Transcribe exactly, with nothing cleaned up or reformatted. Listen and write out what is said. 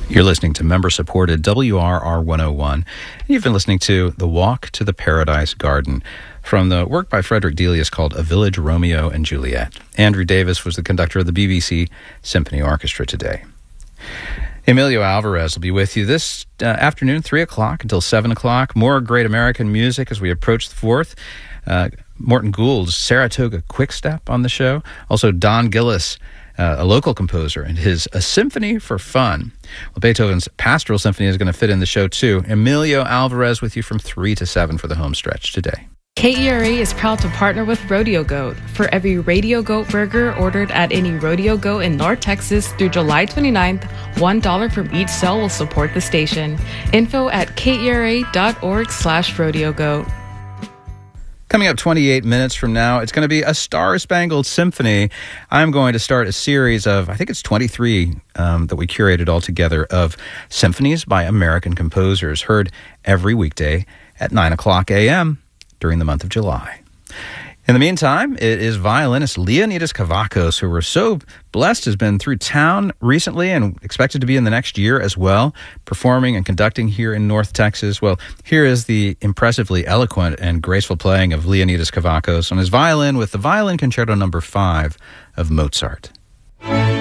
You're listening to member-supported W R R one oh one. And you've been listening to The Walk to the Paradise Garden from the work by Frederick Delius called A Village Romeo and Juliet. Andrew Davis was the conductor of the B B C Symphony Orchestra today. Emilio Alvarez will be with you this uh, afternoon, three o'clock until seven o'clock. More great American music as we approach the fourth. Uh, Morton Gould's Saratoga Quickstep on the show. Also Don Gillis, Uh, a local composer, and his A Symphony for Fun. Well, Beethoven's Pastoral Symphony is going to fit in the show, too. Emilio Alvarez with you from three to seven for the home stretch today. K E R A is proud to partner with Rodeo Goat. For every Radio Goat burger ordered at any Rodeo Goat in North Texas through July twenty-ninth, one dollar from each sale will support the station. Info at kera.org slash Rodeo Goat. Coming up twenty-eight minutes from now, it's going to be a Star-Spangled Symphony. I'm going to start a series of, I think it's twenty-three um, that we curated all together, of symphonies by American composers, heard every weekday at nine o'clock a.m. during the month of July. In the meantime, it is violinist Leonidas Kavakos, who we're so blessed has been through town recently and expected to be in the next year as well, performing and conducting here in North Texas. Well, here is the impressively eloquent and graceful playing of Leonidas Kavakos on his violin with the Violin Concerto Number five of Mozart.